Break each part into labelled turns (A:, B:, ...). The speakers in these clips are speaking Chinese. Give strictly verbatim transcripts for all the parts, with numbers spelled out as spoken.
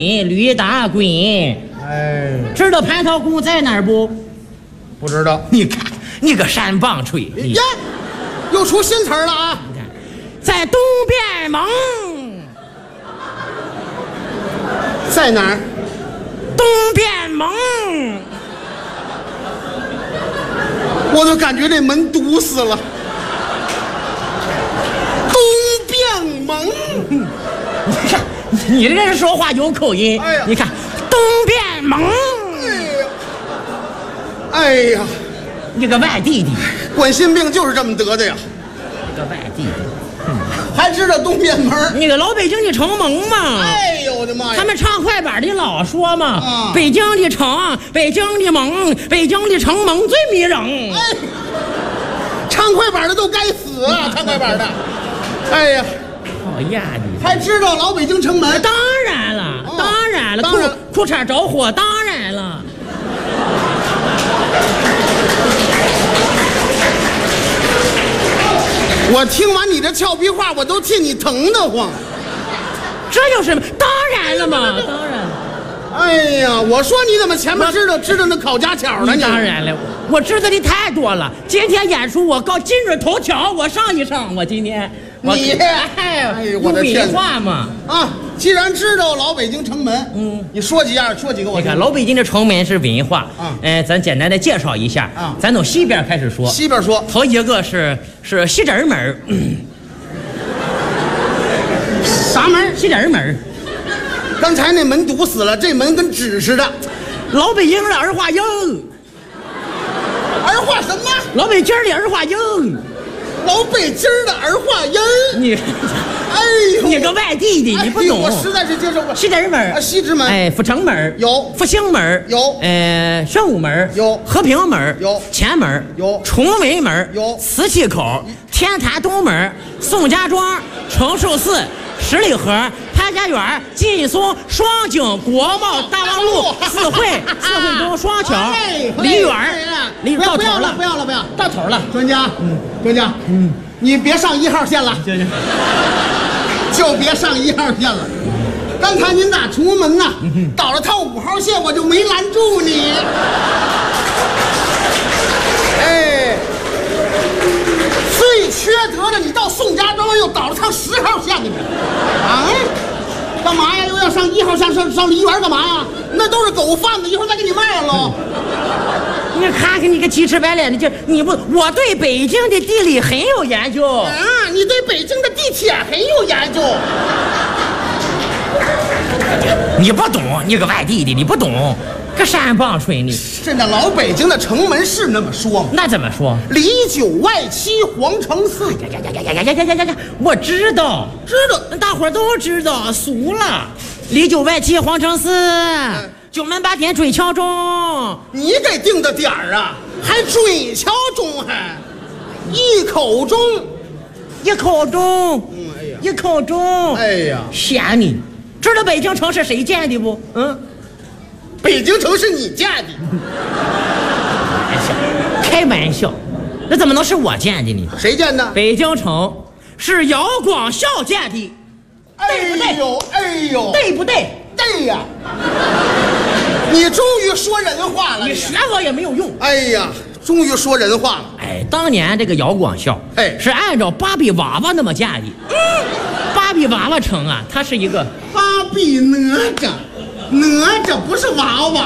A: 吕大贵。
B: 哎，
A: 知道蟠桃宫在哪儿不？
B: 不知道。
A: 你看你个山棒槌
B: 呀，又出新词儿了啊！
A: 你看，在东边盟。
B: 在哪儿？
A: 东边盟。
B: 我都感觉这门堵死了。东边盟。
A: 你看，你这人说话有口音。
B: 哎呀，
A: 你看东边盟。
B: 哎呀，
A: 你个外弟弟，
B: 冠心病就是这么得的呀！
A: 你个外弟弟，
B: 嗯、还知道东边门？
A: 你个老北京的城盟嘛？
B: 哎呦我的妈呀！
A: 他们唱快板的老说嘛，
B: 啊、
A: 北京的城，北京的盟，北京的城盟最迷人。
B: 哎，唱快板的都该死啊！唱快板的，哎呀，
A: 讨厌你！
B: 还知道老北京城门？
A: 当然了，
B: 哦、
A: 当然了，
B: 当然
A: 裤裤衩着火，当然了。
B: 我听完你这俏皮话，我都替你疼得慌。
A: 这有什么？当然了嘛，当然了。
B: 哎呀，我说你怎么前面知道知道那考家巧呢？你
A: 当然了，我知道的太多了。今天演出我告今日头条，我上一上。我今天我
B: 你
A: 哎，
B: 哎呦我的天！
A: 话嘛
B: 啊，既然知道老北京城门，嗯，你说几样，说几个我。
A: 你看老北京的城门是文化
B: 啊，
A: 哎，咱简单的介绍一下
B: 啊。
A: 咱从西边开始说。
B: 西边说，
A: 头一个是是西直门。嗯、
B: 啥门？
A: 西直门。
B: 刚才那门堵死了，这门跟纸似的。
A: 老北京的儿化音。
B: 儿化什么？
A: 老北京的儿化音。
B: 老北京的儿化音。
A: 你，
B: 哎呦，
A: 你个外地的，你不懂。
B: 我实在是接受不了。
A: 西直门
B: 啊，西直门。
A: 哎，阜成门
B: 有，
A: 复兴门
B: 有，
A: 呃，圣武门
B: 有，
A: 和平门
B: 有，
A: 前门
B: 有，
A: 崇文门
B: 有，
A: 磁器口、天坛东门、宋家庄、承寿寺、十里河、潘家园、劲松、双井、国贸、大望路、四惠、四惠东、双桥、梨园，梨到头了，
B: 不要了，不要，
A: 到头了。
B: 专家，嗯，专家，嗯，你别上一号线了，
A: 行行，
B: 就别上一号线了。刚才您打崇文门呐，倒了趟五号线，我就没拦住你。哎，最缺德的，你到宋家庄又倒了趟十号线去啊？干嘛呀？又要上一号线，上上梨园干嘛呀？那都是狗贩子，一会儿再给你卖了。
A: 你看看你个鸡翅白脸的劲儿，你不，我对北京的地理很有研究
B: 啊！你对北京的地铁很有研究。
A: 你不懂，你个外地的，你不懂，个山棒槌你。
B: 现在老北京的城门是那么说吗？
A: 那怎么说？
B: 里九外七，皇城四。
A: 呀呀呀呀呀呀呀呀呀！我知道，
B: 知道，
A: 大伙儿都知道，俗了。里九外七，皇城四，嗯、九门八点准敲钟。
B: 你给定的点儿啊，还准敲钟还，一口钟，
A: 一口钟，
B: 嗯，哎呀，
A: 一口钟，
B: 哎呀，
A: 闲你。知道北京城是谁建的不？嗯，
B: 北京城是你建的。
A: 开玩笑，那怎么能是我建的呢？
B: 谁建的？
A: 北京城是姚广孝建的，对不对？
B: 哎呦，哎呦，
A: 对不对？
B: 对呀！你终于说人话了，
A: 你学我也没有用。
B: 哎呀，终于说人话了。
A: 哎，当年这个姚广孝，
B: 哎，
A: 是按照芭比娃娃那么建的。嗯，芭比娃娃城啊，它是一个
B: 芭比哪吒，哪吒不是娃娃，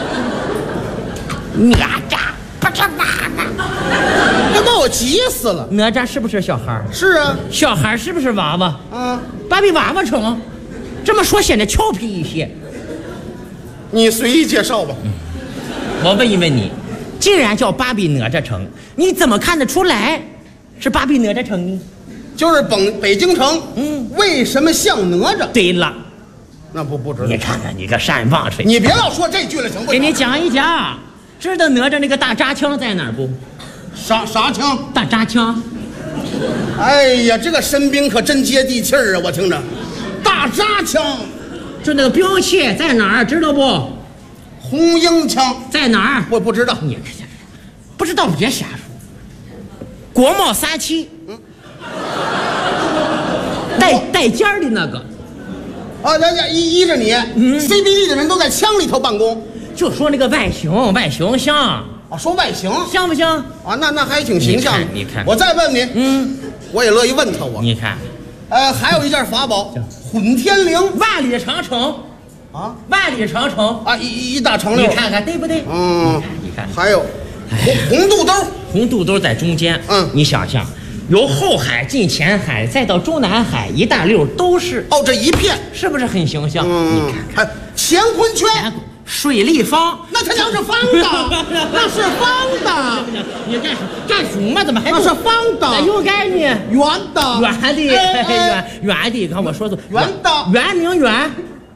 A: 哪吒不是娃娃，
B: 这把我急死了。
A: 哪吒是不是小孩？
B: 是啊，
A: 小孩是不是娃娃？
B: 啊，
A: 芭比娃娃城，这么说显得俏皮一些。
B: 你随意介绍吧。
A: 嗯，我问一问你，既然叫芭比哪吒城，你怎么看得出来是芭比哪吒城呢？
B: 就是北北京城，嗯，为什么像哪吒？
A: 对了，
B: 那不不知道。
A: 你看看你个山棒槌，
B: 你别老说这句了，行不行？
A: 给你讲一讲，知道哪吒那个大扎枪在哪儿不？
B: 啥啥枪？
A: 大扎枪。
B: 哎呀，这个神兵可真接地气儿啊！我听着，大扎枪，
A: 就那个兵器在哪儿？知道不？
B: 红缨枪
A: 在哪儿？
B: 我不知道。
A: 你不知道别瞎说。国贸三期，嗯，带带尖儿的那个。
B: 啊，那那依依着你，嗯 ，C B D 的人都在枪里头办公，
A: 就说那个外形，外形像
B: 啊，说外形
A: 像不像
B: 啊？那那还挺形象的。
A: 你看，你看
B: 我再问你，
A: 嗯，
B: 我也乐意问他我。
A: 你看，
B: 呃，还有一件法宝，混天绫，
A: 万里长城
B: 啊，
A: 万里长城
B: 啊，一一大长溜，
A: 你看看对不对？
B: 嗯，
A: 你看，
B: 还有红红肚兜，
A: 红肚兜在中间，
B: 嗯，
A: 你想想。由后海进前海，再到中南海，一大溜都是
B: 哦，这一片
A: 是不是很形象？
B: 嗯，
A: 你看看，
B: 还乾坤圈，
A: 水立方，
B: 那它叫是方的，那是方的。
A: 你干干什么？怎么还
B: 那是方的？
A: 有概念，
B: 圆的，
A: 圆的，圆圆的。看我说的，
B: 圆的，
A: 圆明圆，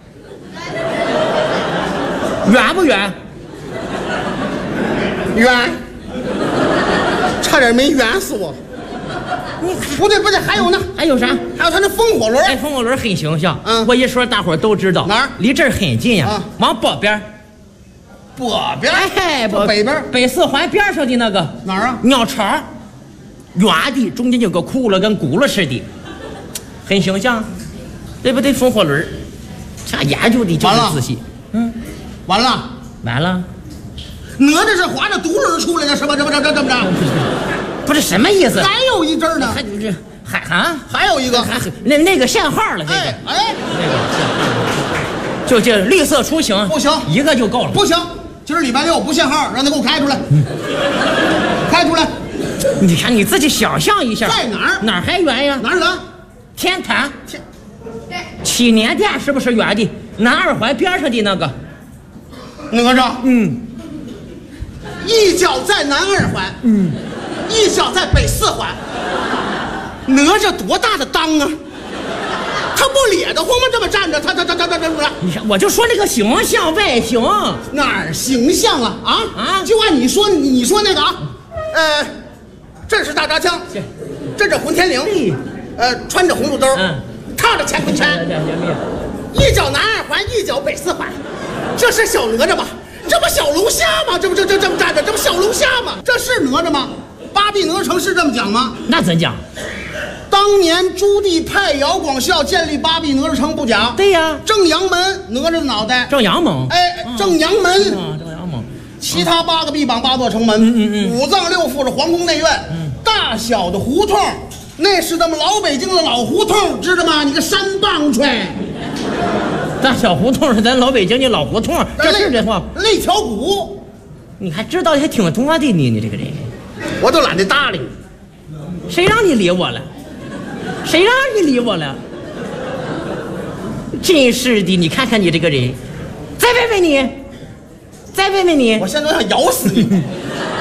A: 圆不圆？
B: 圆，差点没圆死我。你不对不对，还有呢？
A: 还有啥？
B: 还有他那风火轮。
A: 哎，风火轮很形象。
B: 嗯，
A: 我一说大伙儿都知道。
B: 哪儿？
A: 离这儿很近呀。
B: 啊，
A: 往北边。
B: 北边。
A: 哎，
B: 北边。
A: 北四环边上的那个
B: 哪儿啊？
A: 鸟巢，圆的，中间有个窟窿，跟轱辘似的，很形象，对不对？风火轮，这研究的就是仔细。嗯，
B: 完了，
A: 完了。
B: 哪吒是划着独轮出来的，是吧？这不这这这么着？
A: 不是什么意思？
B: 还有一针呢，
A: 还这还啊？
B: 还有一个，
A: 还那那个限号了，那个
B: 哎哎，
A: 那个限号，就这绿色出行
B: 不行，
A: 一个就够了。
B: 不行，今儿礼拜六不限号，让他给我开出来，开出来。
A: 你看你自己想象一下，
B: 在哪儿？
A: 哪儿还圆呀？
B: 哪儿圆？
A: 天坛，祈年殿是不是圆的？南二环边上的那个
B: 哪吒，
A: 嗯，
B: 一脚在南二环，
A: 嗯。
B: 一脚在北四环，哪吒多大的裆啊！他不咧得慌吗？这么站着，他他他他他怎么着？
A: 你看，我就说那个形象外形
B: 哪儿形象啊？啊
A: 啊！
B: 就按你说，你说那个啊，呃，这是大扎枪，这是混天绫，呃，穿着红肚兜，嗯，套着乾坤圈，一脚南二环，一脚北四环，这是小哪吒吧？这不小龙虾吗？这不这这这么站着，这不小龙虾吗？这是哪吒吗？八臂哪吒城是这么讲吗？
A: 那怎讲？
B: 当年朱棣派姚广孝建立八臂哪吒城不假。
A: 对呀，
B: 正阳门哪吒的脑袋，
A: 正阳门，
B: 哎，正阳门，
A: 啊，正阳门，
B: 其他八个臂膀八座城门，
A: 嗯嗯嗯，
B: 五脏六腑是皇宫内院，嗯，大小的胡同，那是咱们老北京的老胡同，知道吗？你个山棒槌。
A: 大小胡同是咱老北京的老胡同，这是这话。
B: 肋条骨，
A: 你还知道还挺多的呢，你这个人。
B: 我都懒得搭理，
A: 谁让你理我了？谁让你理我了？真是的，你看看你这个人，再问问你，再问问你，
B: 我现在想咬死你。《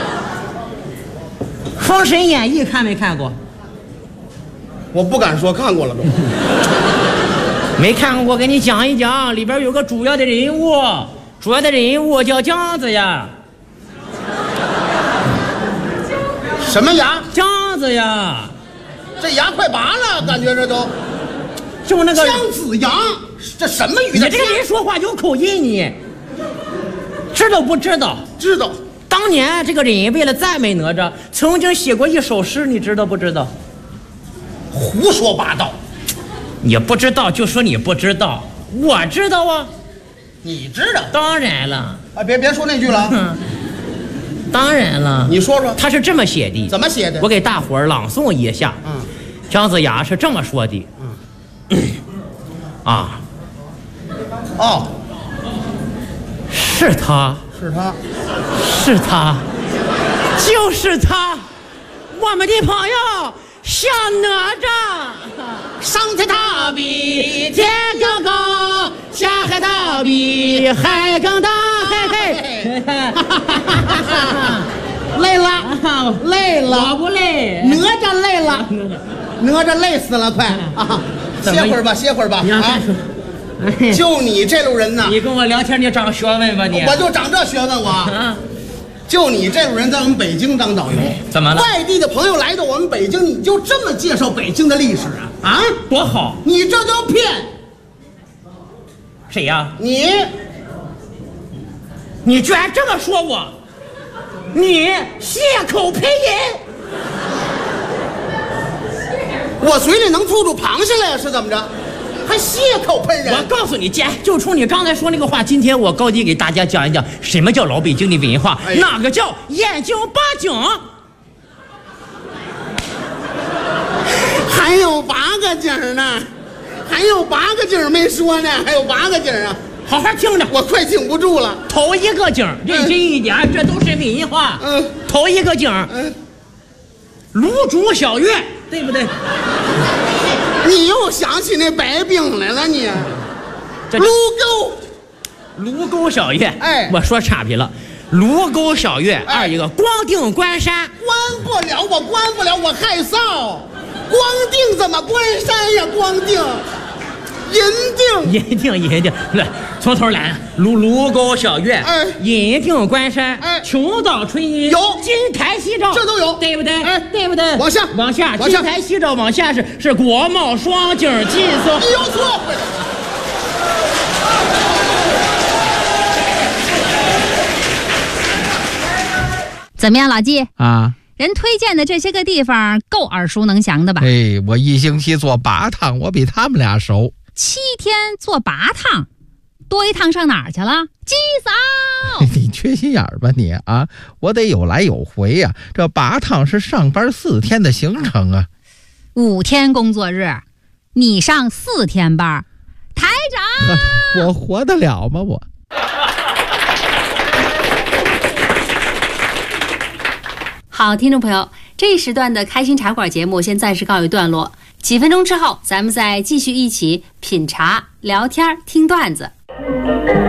A: 封神演义》看没看过？
B: 我不敢说看过了都。
A: 没看过，我给你讲一讲，里边有个主要的人物，主要的人物叫姜子牙。
B: 什么牙？
A: 姜子牙，
B: 这牙快拔了，感觉这都。
A: 就那个
B: 姜子牙，这什么语？
A: 你这个人说话有口音，你知道不知道？
B: 知道。
A: 当年这个人为了赞美哪吒，曾经写过一首诗，你知道不知道？
B: 胡说八道。
A: 你不知道就说你不知道，我知道啊。
B: 你知道？
A: 当然了。
B: 啊，别別說那句了。
A: 嗯，當然了。
B: 你說說，
A: 他是這麼寫的。
B: 怎麼寫的？
A: 我給大伙兒朗誦一下。
B: 嗯，
A: 姜子牙是這麼說的。嗯，啊，
B: 哦，
A: 是他，
B: 是他，
A: 是他，就是他，我們的朋友小哪吒，上天大比天更高，下海大比海更大，嘿嘿，
B: 累了，累了，
A: 我不累，
B: 哪吒累了，哪吒累死了，快啊！歇会儿吧，歇会儿吧啊！就你这路人呐，
A: 你跟我聊天，你长学问吧你？
B: 我就长这学问，我。就你这路人在我们北京当导游，
A: 怎么了？
B: 外地的朋友来到我们北京，你就这么介绍北京的历史啊？啊，
A: 多好！
B: 你这叫骗。
A: 谁呀？
B: 你，
A: 你居然这么说我？你血口喷人！
B: 我嘴里能吐出螃蟹来呀？是怎么着？ 还血口喷人。
A: 我告诉你，姐，就冲你刚才说那个话，今天我高低给大家讲一讲什么叫老北京的文化，哎、哪个叫眼睛八景。
B: 还有八个景呢，还有八个景没说呢，还有八个景啊！
A: 好好听着，
B: 我快挺不住了。
A: 头一个景，认真一点，嗯、这都是文化。嗯，头一个景，嗯，炉煮小月，对不对？
B: 你又想起那白冰来了，你。卢沟，
A: 卢沟小月。
B: 哎，
A: 我说岔劈了。卢沟小月，
B: 哎、
A: 二一个光腚关山，
B: 关不了，我关不了，我害臊。光腚怎么关山呀？光腚。银锭，
A: 银锭，银锭，来，从头来。卢卢沟小月，哎，银锭关山，哎，琼岛春阴，
B: 有
A: 金台夕照，
B: 这都有，
A: 对不对？
B: 哎，
A: 对不对？
B: 往下，
A: 往下，金台夕照，往下是是国贸双景劲松。
B: 你有错。
C: 怎么样，老纪
D: 啊？
C: 人推荐的这些个地方够耳熟能详的吧？
D: 哎，我一星期做八趟，我比他们俩熟。
C: 七天做八趟，多一趟上哪儿去了？鸡嫂，
D: 你缺心眼儿吧你啊！我得有来有回呀、啊。这八趟是上班四天的行程啊。
C: 五天工作日，你上四天班，台长，
D: 我活得了吗我？
C: 好，听众朋友，这一时段的开心茶馆节目先暂时告一段落，几分钟之后咱们再继续一起品茶聊天听段子。